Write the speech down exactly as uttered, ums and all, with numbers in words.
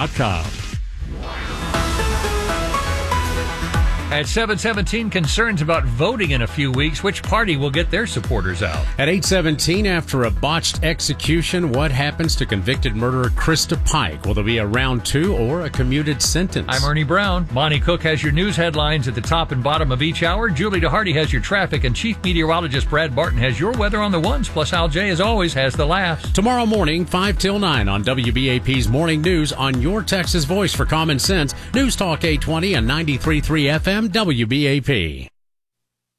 dot com. At seven seventeen, concerns about voting in a few weeks. Which party will get their supporters out? At eight seventeen, after a botched execution, what happens to convicted murderer Krista Pike? Will there be a round two or a commuted sentence? I'm Ernie Brown. Monty Cook has your news headlines at the top and bottom of each hour. Julie DeHarty has your traffic, and Chief Meteorologist Brad Barton has your weather on the ones. Plus, Al J, as always, has the laughs. Tomorrow morning, five till nine on W B A P's Morning News on your Texas voice for common sense. News Talk eight twenty and ninety-three point three F M W B A P.